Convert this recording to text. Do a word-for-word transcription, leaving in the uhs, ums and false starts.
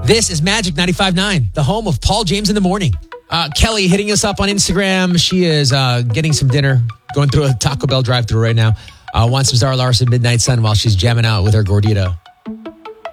This is Magic ninety-five point nine, the home of Paul James in the Morning. Uh, Kelly hitting us up on Instagram. She is uh, getting some dinner, going through a Taco Bell drive-thru right now. Uh, wants some Zara Larson Midnight Sun while she's jamming out with her gordita.